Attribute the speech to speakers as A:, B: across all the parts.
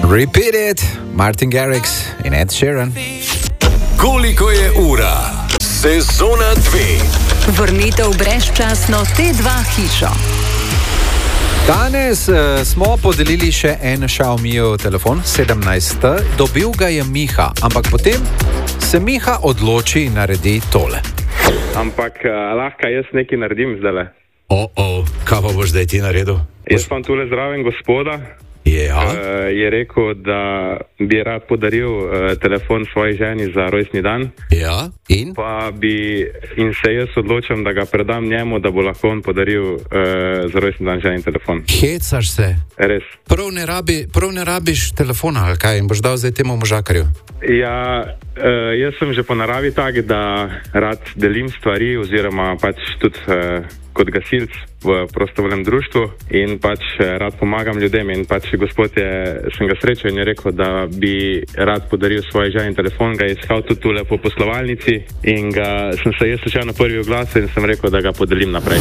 A: Repeat It, Martin Garrix in Ed Sheeran.
B: Koliko je ura? Sezona 2.
C: Vrnitev brezčasno T2 hišo.
A: Danes smo podelili še en Xiaomijev telefon, 17. Dobil ga je Miha, ampak potem se Miha odloči in naredi tole.
D: Ampak lahko jaz nekaj naredim zdaj.
B: Kaj pa boš zdaj ti naredil?
D: Jaz vam tule zraven gospoda.
B: Ja.
D: Je rekel, da bi rad podaril telefon svoji ženi za rojstni dan.
B: Ja, in?
D: In se jaz odločam, da ga predam njemu, da bo lahko on podaril za rojstni dan ženi telefon.
B: Hecaš se?
D: Res.
B: Prav ne rabiš telefona, ali kaj? In boš dal zdaj temu možakarju?
D: Ja, jaz sem že po naravi tak, da rad delim stvari oziroma pač tudi kot gasilc v prostovoljnem društvu in pač rad pomagam ljudem in pač gospod sem ga srečal in je rekel, da bi rad podaril svoj ženi telefon, ga je iskal tudi tule po poslovalnici in sem se jaz slučajno prvi oglasil in sem rekel, da ga podelim naprej.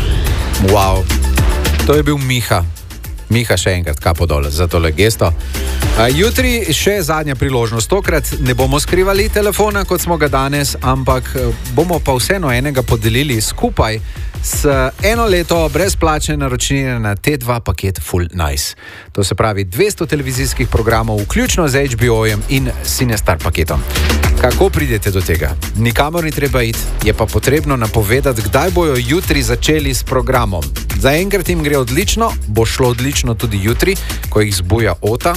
A: Wow, to je bil Miha. Miha, še enkrat kapo dole za tole gesto. Jutri še zadnja priložnost. Tokrat ne bomo skrivali telefona, kot smo ga danes, ampak bomo pa vseeno enega podelili skupaj s 1 leto brezplačne naročnine na T2 paket Full Nice. To se pravi 200 televizijskih programov, vključno z HBO-jem in Cinestar paketom. Kako pridete do tega? Nikamor ni treba iti, je pa potrebno napovedati, kdaj bojo jutri začeli s programom. Zaenkrat jim gre odlično, bo šlo odlično tudi jutri, ko jih zbuja Ota.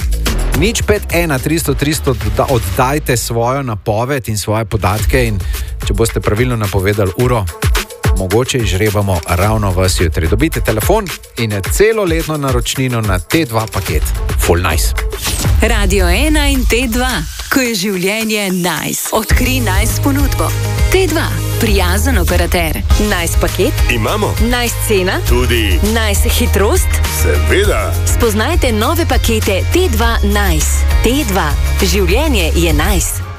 A: 051 300 300 oddajte svojo napoved in svoje podatke in če boste pravilno napovedali uro, mogoče izžrebamo ravno vas jutri. Dobite telefon in celoletno naročnino na T2 paket Full Nice.
C: Radio 1 in T2, ko je življenje nice. Odkri nice ponudbo. T2, prijazen operater. Nice paket?
B: Imamo.
C: Nice cena?
B: Tudi.
C: Nice hitrost?
B: Seveda.
C: Spoznajte nove pakete T2 Nice. T2, življenje je nice.